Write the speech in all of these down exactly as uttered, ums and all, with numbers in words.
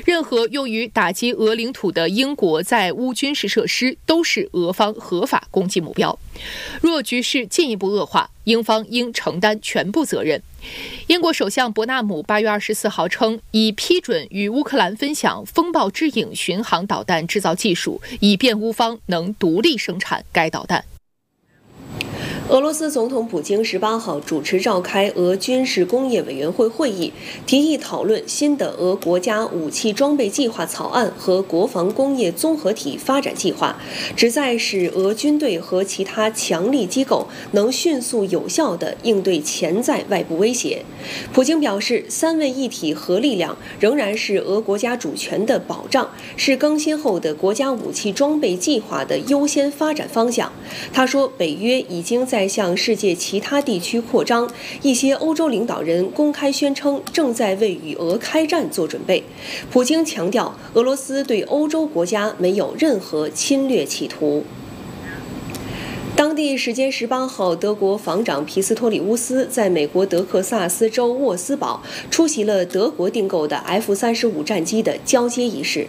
任何用于打击俄领土的英国在乌军事设施都是俄方合法攻击目标。若局势进一步恶化，英方应承担全部责任。英国首相伯纳姆八月二十四号称，已批准与乌克兰分享风暴之影巡航导弹制造技术，以便乌方能独立生产该导弹。 俄罗斯总统普京十八号主持召开俄军事工业委员会会议，提议讨论新的俄国家武器装备计划草案和国防工业综合体发展计划，旨在使俄军队和其他强力机构能迅速有效地应对潜在外部威胁。普京表示，三位一体核力量仍然是俄国家主权的保障，是更新后的国家武器装备计划的优先发展方向。他说，北约已经在在向世界其他地区扩张，一些欧洲领导人公开宣称正在为与俄开战做准备。普京强调，俄罗斯对欧洲国家没有任何侵略企图。当地时间十八号，德国防长皮斯托里乌斯在美国德克萨斯州沃斯堡出席了德国订购的 F 三十五战机的交接仪式。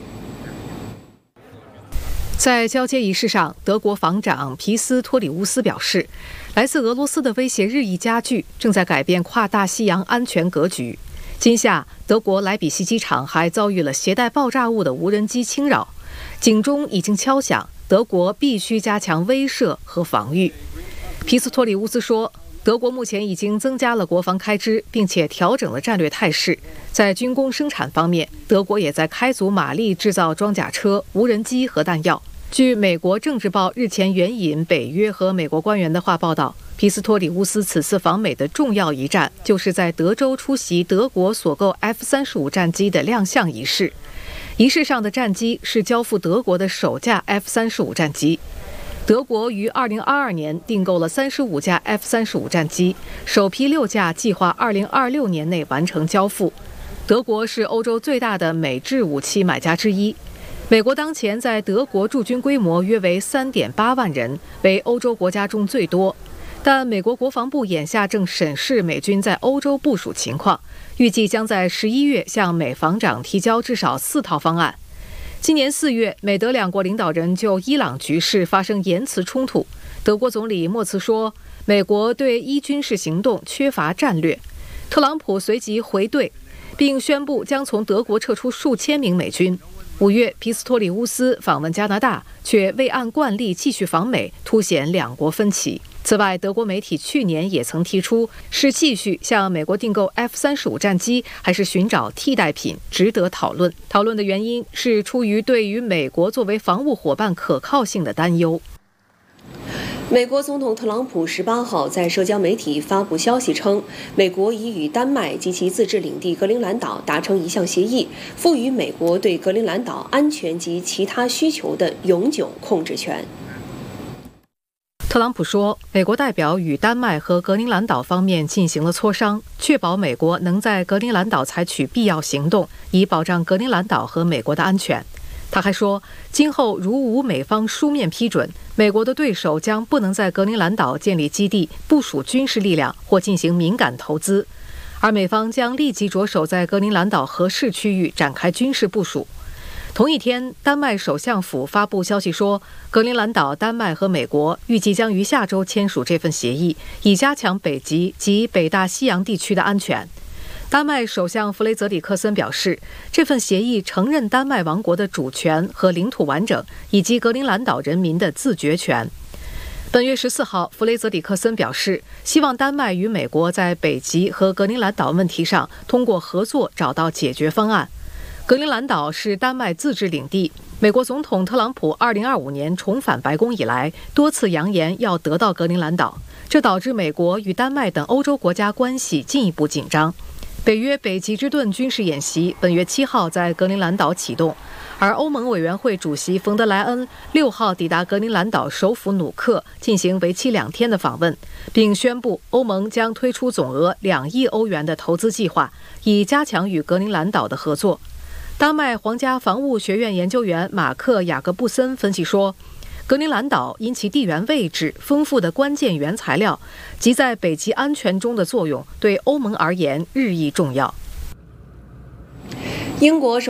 在交接仪式上，德国防长皮斯托里乌斯表示，来自俄罗斯的威胁日益加剧，正在改变跨大西洋安全格局。今夏，德国莱比锡机场还遭遇了携带爆炸物的无人机侵扰，警钟已经敲响，德国必须加强威慑和防御。皮斯托里乌斯说，德国目前已经增加了国防开支，并且调整了战略态势。在军工生产方面，德国也在开足马力制造装甲车、无人机和弹药。据美国政治报日前援引北约和美国官员的话报道，皮斯托里乌斯此次访美的重要一站就是在德州出席德国所购 F 三十五战机的亮相仪式。仪式上的战机是交付德国的首架 F 三十五战机。德国于二零二二年订购了三十五架 F 三十五战机，首批六架计划二零二六年内完成交付。德国是欧洲最大的美制武器买家之一。美国当前在德国驻军规模约为 三点八万人，为欧洲国家中最多。但美国国防部眼下正审视美军在欧洲部署情况，预计将在十一月向美防长提交至少四套方案。今年四月，美德两国领导人就伊朗局势发生言辞冲突。德国总理默茨说，美国对伊军事行动缺乏战略。特朗普随即回怼，并宣布将从德国撤出数千名美军。五月，皮斯托里乌斯访问加拿大，却未按惯例继续访美，凸显两国分歧。此外，德国媒体去年也曾提出，是继续向美国订购 F 三十五战机，还是寻找替代品，值得讨论。讨论的原因是出于对于美国作为防务伙伴可靠性的担忧。 美国总统特朗普十八号在社交媒体发布消息称，美国已与丹麦及其自治领地格陵兰岛达成一项协议，赋予美国对格陵兰岛安全及其他需求的永久控制权。 特朗普说，美国代表与丹麦和格陵兰岛方面进行了磋商，确保美国能在格陵兰岛采取必要行动，以保障格陵兰岛和美国的安全。他还说，今后如无美方书面批准，美国的对手将不能在格陵兰岛建立基地、部署军事力量或进行敏感投资，而美方将立即着手在格陵兰岛核试区域展开军事部署。同一天，丹麦首相府发布消息说，格陵兰岛、丹麦和美国预计将于下周签署这份协议，以加强北极及北大西洋地区的安全。丹麦首相弗雷泽里克森表示，这份协议承认丹麦王国的主权和领土完整，以及格陵兰岛人民的自决权。本月十四号，弗雷泽里克森表示，希望丹麦与美国在北极和格陵兰岛问题上通过合作找到解决方案。格陵兰岛是丹麦自治领地，美国总统特朗普二零二五年重返白宫以来，多次扬言要得到格陵兰岛，这导致美国与丹麦等欧洲国家关系进一步紧张。北约北极之盾军事演习本月七号在格陵兰岛启动，而欧盟委员会主席冯德莱恩六号抵达格陵兰岛首府努克，进行为期两天的访问，并宣布欧盟将推出总额两亿欧元的投资计划，以加强与格陵兰岛的合作。丹麦皇家防务学院研究员马克·雅各布森分析说，格陵兰岛因其地缘位置、丰富的关键原材料及在北极安全中的作用，对欧盟而言日益重要。 英国